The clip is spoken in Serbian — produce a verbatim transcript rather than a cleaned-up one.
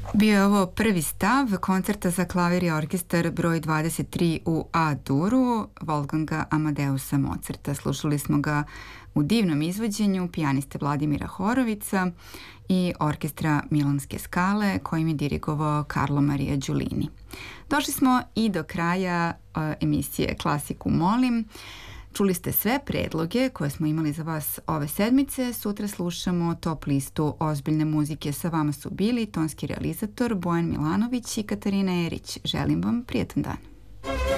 Bio je ovo prvi stav koncerta za klavir i orkestar broj dvadeset tri u A-duru Wolfganga Amadeusa Mozarta. Slušali smo ga u divnom izvođenju pijaniste Vladimira Horovica i orkestra Milanske Skale kojim je dirigovao Carlo Maria Giulini. Došli smo i do kraja uh, emisije Klasiku molim. Čuli ste sve predloge koje smo imali za vas ove sedmice. Sutra slušamo top listu ozbiljne muzike. Sa vama su bili tonski realizator Bojan Milanović i Katarina Erić. Želim vam prijetan dan.